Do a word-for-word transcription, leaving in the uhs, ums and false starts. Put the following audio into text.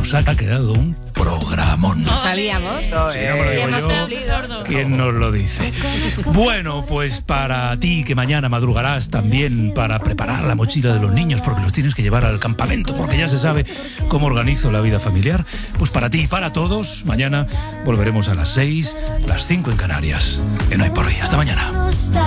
nos ha quedado un programón. Lo sabíamos. Sí, no me lo digo Hemos yo. cumplido. ¿Quién nos lo dice? Bueno, pues para ti que mañana madrugarás también para preparar la mochila de los niños porque los tienes que llevar al campamento porque ya se sabe cómo organizo la vida familiar, pues para ti y para todos, mañana volveremos a las seis, las cinco en Canarias. En Hoy por Hoy. Hasta mañana.